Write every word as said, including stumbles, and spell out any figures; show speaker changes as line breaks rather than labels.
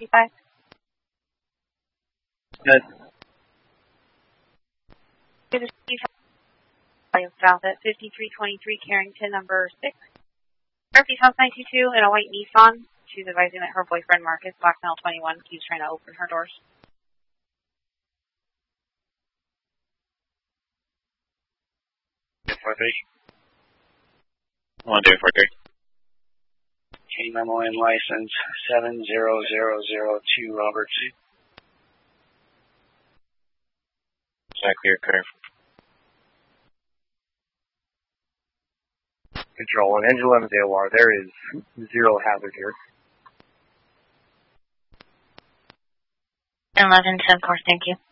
fifty-five.
Good.
Good to see you. South at fifty-three twenty-three Carrington, number six. Murphy's House nine two two in a white Nissan. She's advising that her boyfriend, Marcus, Blackmail twenty-one, keeps trying to open her doors.
four three. one two four three. K memo and license seven zero zero zero two Roberts. Exactly your curve.
Control on engine eleven A O R, there is zero hazard here.
eleven ten four, thank you.